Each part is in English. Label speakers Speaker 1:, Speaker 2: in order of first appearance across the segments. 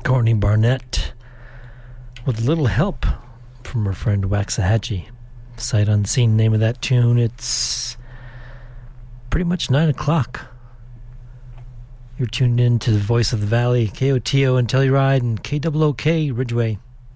Speaker 1: Courtney Barnett with a little help from her friend Waxahachie. Sight unseen name of that tune. It's pretty much 9 o'clock. You're tuned in to the Voice of the Valley, KOTO and Telluride and KOOK Ridgeway.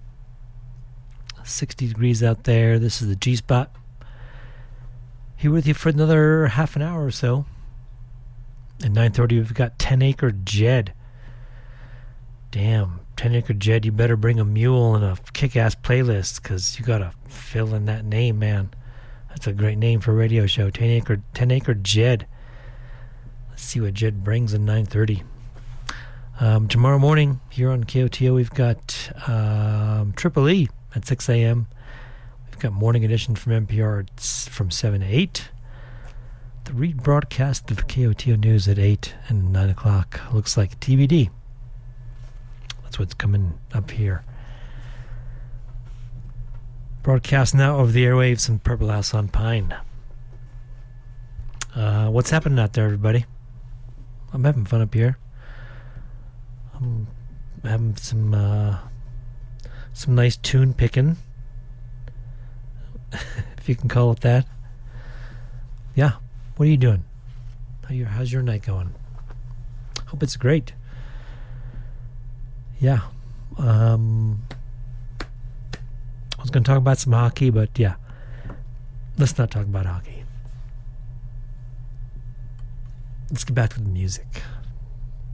Speaker 1: 60 degrees out there. This is the G-Spot. Here with you for another half an hour or so. At 9:30 we've got 10 Acre Jed. Damn, 10 Acre Jed, you better bring a mule and a kick-ass playlist, because you gotta fill in that name, man. That's a great name for a radio show. 10 Acre Jed. Let's see what Jed brings at 9:30. Tomorrow morning here on KOTO we've got Triple E at 6 a.m. We've got Morning Edition from NPR from 7 to 8. The rebroadcast of KOTO News at 8 and 9 o'clock. Looks like TBD. That's what's coming up here. Broadcast now over the airwaves in Purple House on Pine. What's happening out there, everybody? I'm having fun up here. I'm having some nice tune picking, if you can call it that. Yeah. What are you doing? How's your night going? Hope it's great. Yeah. I was going to talk about some hockey, but yeah. Let's not talk about hockey. Let's get back to the music.